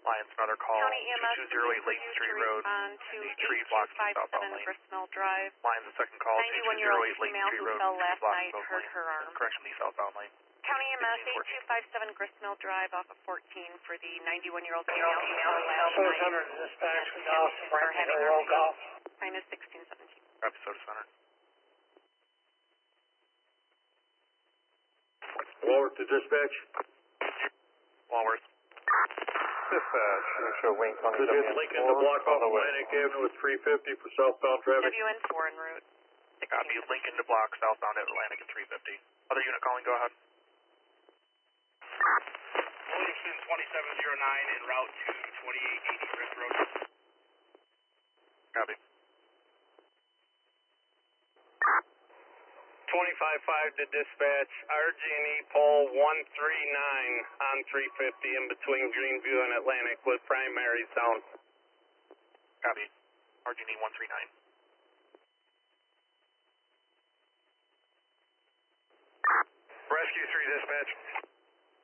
Lions, another call. County EMS 2208 Layton Street Road. to A tree blocks the southbound 8257 lane. Gristmill Drive. Lions, the second call. 91-year-old 2208 Layton female Street who Road. fell Tree last blocks night both hurt lanes. her arm. Correction, the southbound lane. County EMS 8257 Gristmill Drive off of 14 for the 91-year-old female who fell last night. Dispatch from Dawson, For having her roll call. minus 1617. Copy, Soda Center. Walworth to dispatch. Walworth. Dispatch, show wing This is Lincoln to block off Atlantic Avenue at 350 for southbound traffic. WN4 en route. Copy, Lincoln to block southbound Atlantic at 350. Other unit calling, go ahead. Williamson 2709 en route to 2880 Rift Road. Copy. 25-5 to dispatch, RG&E pole 139 on 350 in between Greenview and Atlantic with primary zone. Copy. RG&E 139. Rescue 3 dispatch.